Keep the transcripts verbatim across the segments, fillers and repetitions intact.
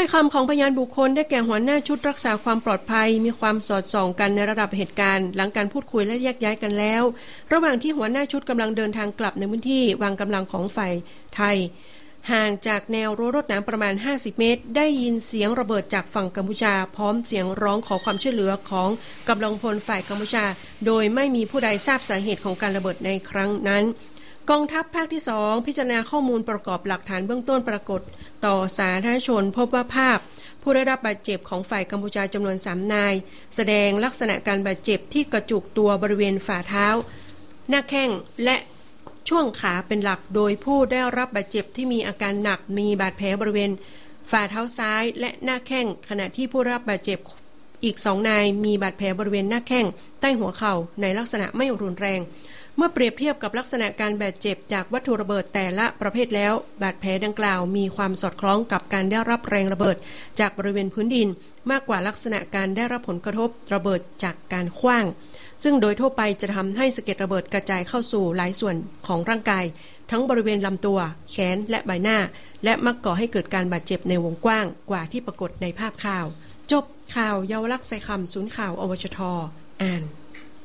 อยคำของพยานบุคคลได้แก่หัวหน้าชุดรักษาความปลอดภัยมีความสอดส่องกันในระดับเหตุการณ์หลังการพูดคุยและแยกย้ายกันแล้วระหว่างที่หัวหน้าชุดกำลังเดินทางกลับในพื้นที่วางกำลังของฝ่ายไทยห่างจากแนวรั้วรวดหนามประมาณห้าสิบเมตรได้ยินเสียงระเบิดจากฝั่งกัมพูชาพร้อมเสียงร้องขอความช่วยเหลือของกำลังพลฝ่ายกัมพูชาโดยไม่มีผู้ใดทราบสาเหตุของการระเบิดในครั้งนั้นกองทัพภาคที่สองพิจารณาข้อมูลประกอบหลักฐานเบื้องต้นปรากฏต่อสาธารณชนพบว่าภาพผู้ได้รับบาดเจ็บของฝ่ายกัมพูชาจำนวนสามนายแสดงลักษณะการบาดเจ็บที่กระจุกตัวบริเวณฝ่าเท้าหน้าแข้งและช่วงขาเป็นหลักโดยผู้ได้รับบาดเจ็บที่มีอาการหนักมีบาดแผลบริเวณฝ่าเท้าซ้ายและหน้าแข้งขณะที่ผู้รับบาดเจ็บอีกสองนายมีบาดแผลบริเวณหน้าแข้งใต้หัวเข่าในลักษณะไม่รุนแรงเมื่อเปรียบเทียบกับลักษณะการบาดเจ็บจากวัตถุระเบิดแต่ละประเภทแล้วบาดแผลดังกล่าวมีความสอดคล้องกับการได้รับแรงระเบิดจากบริเวณพื้นดินมากกว่าลักษณะการได้รับผลกระทบระเบิดจากการขว้างซึ่งโดยทั่วไปจะทำให้สะเก็ดระเบิดกระจายเข้าสู่หลายส่วนของร่างกายทั้งบริเวณลำตัวแขนและใบหน้าและมักก่อให้เกิดการบาดเจ็บในวงกว้างกว่าที่ปรากฏในภาพข่าวจบข่าวเยาวลักษณ์ใส่คำศูนย์ข่าวอวชทอ่าน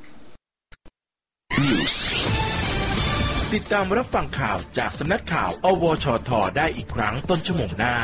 ติดตามรับฟังข่าวจากสำนักข่าวอวชทได้อีกครั้งต้นชั่วโมงหน้า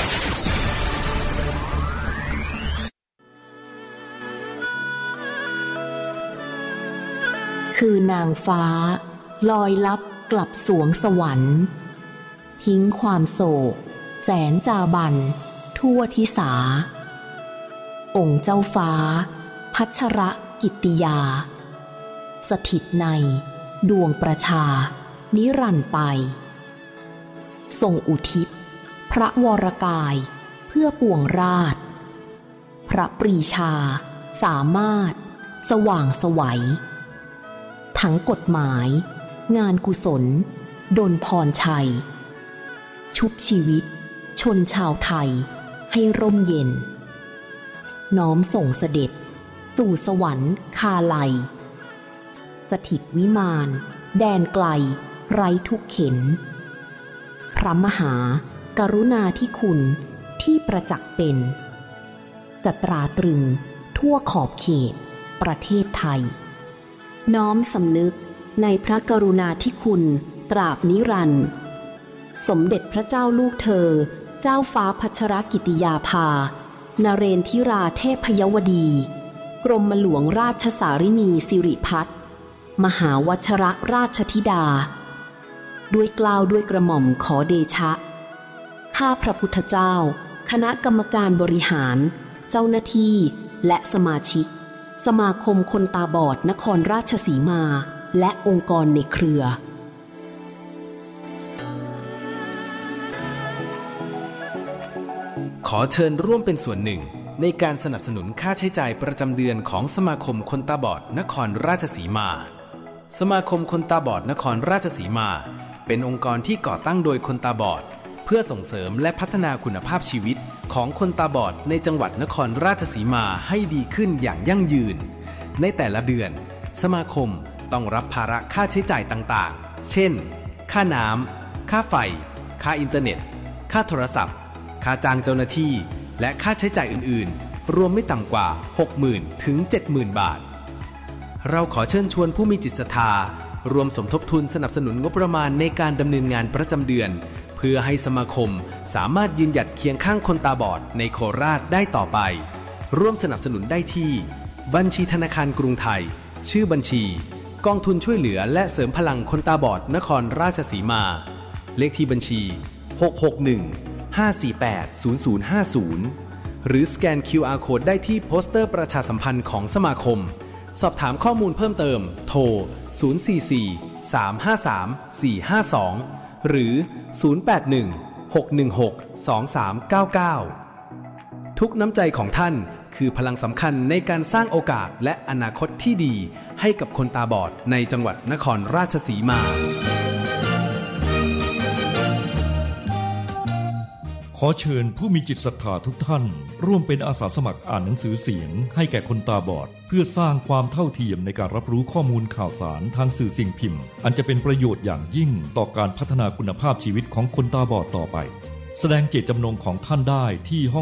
คือนางฟ้าลอยลับกลับสวงสวรรค์ทิ้งความโศกแสนจาบันทั่วทิสาองค์เจ้าฟ้าพัชรกิตติยาสถิตในดวงประชานิรันดร์ไปทรงอุทิศพระวรกายเพื่อปวงราชพระปรีชาสามารถสว่างไสวทั้งกฎหมายงานกุศลดลพรชัยชุบชีวิตชนชาวไทยให้ร่มเย็นน้อมส่งเสด็จสู่สวรรค์คาลัยสถิตวิมานแดนไกลไร้ทุกเข็ญพระมหากรุณาธิคุณที่ประจักษ์เป็นจะตราตรึงทั่วขอบเขตประเทศไทยน้อมสำนึกในพระกรุณาธิคุณตราบนิรันดร์สมเด็จพระเจ้าลูกเธอเจ้าฟ้าพัชรกิติยาภานเรนทิราเทพยวดีกรมหลวงราชสารินีสิริพัฒน์มหาวชรราชธิดาด้วยเกล้าด้วยกระหม่อมขอเดชะข้าพระพุทธเจ้าคณะกรรมการบริหารเจ้าหน้าที่และสมาชิกสมาคมคนตาบอดนครราชสีมาและองค์กรในเครือขอเชิญร่วมเป็นส่วนหนึ่งในการสนับสนุนค่าใช้จ่ายประจำเดือนของสมาคมคนตาบอดนครราชสีมาสมาคมคนตาบอดนครราชสีมาเป็นองค์กรที่ก่อตั้งโดยคนตาบอดเพื่อส่งเสริมและพัฒนาคุณภาพชีวิตของคนตาบอดในจังหวัดนครราชสีมาให้ดีขึ้นอย่างยั่งยืนในแต่ละเดือนสมาคมต้องรับภาระค่าใช้จ่ายต่างๆเช่นค่าน้ำค่าไฟค่าอินเทอร์เน็ตค่าโทรศัพท์ค่าจ้างเจ้าหน้าที่และค่าใช้จ่ายอื่นๆรวมไม่ต่ำกว่า หกหมื่น ถึง เจ็ดหมื่น บาทเราขอเชิญชวนผู้มีจิตศรัทธารวมสมทบทุนสนับสนุนงบประมาณในการดำเนินงานประจำเดือนเพื่อให้สมาคมสามารถยืนหยัดเคียงข้างคนตาบอดในโคราชได้ต่อไปร่วมสนับสนุนได้ที่บัญชีธนาคารกรุงไทยชื่อบัญชีกองทุนช่วยเหลือและเสริมพลังคนตาบอดนครราชสีมาเลขที่บัญชีหก หก หนึ่ง ห้า สี่ แปด ศูนย์ ศูนย์ ห้า ศูนย์หรือสแกน คิว อาร์ Code ได้ที่โปสเตอร์ประชาสัมพันธ์ของสมาคมสอบถามข้อมูลเพิ่มเติมโทรศูนย์ สี่ สี่ สาม ห้า สาม สี่ ห้า สองหรือศูนย์ แปด หนึ่ง หก หนึ่ง หก สอง สาม เก้า เก้าทุกน้ำใจของท่านคือพลังสำคัญในการสร้างโอกาสและอนาคตที่ดีให้กับคนตาบอดในจังหวัดนครราชสีมาขอเชิญผู้มีจิตศรัทธาทุกท่านร่วมเป็นอาสาสมัครอ่านหนังสือเสียงให้แก่คนตาบอดเพื่อสร้างความเท่าเทียมในการรับรู้ข้อมูลข่าวสารทางสื่อสิ่งพิมพ์อันจะเป็นประโยชน์อย่างยิ่งต่อการพัฒนาคุณภาพชีวิตของคนตาบอดต่อไปแสดงเจตจำนงของท่านได้ที่ห้อง